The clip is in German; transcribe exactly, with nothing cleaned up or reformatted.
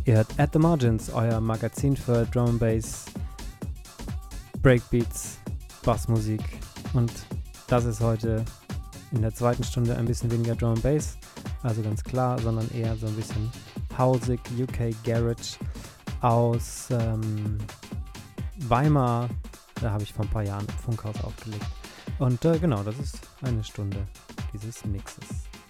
Ihr hört At the Margins, euer Magazin für Drum and Bass, Breakbeats, Bassmusik. Und das ist heute in der zweiten Stunde ein bisschen weniger Drum and Bass, also ganz klar, sondern eher so ein bisschen hausig, U K Garage aus ähm, Weimar. Da habe ich vor ein paar Jahren im Funkhaus aufgelegt. Und äh, genau, das ist eine Stunde dieses Mixes.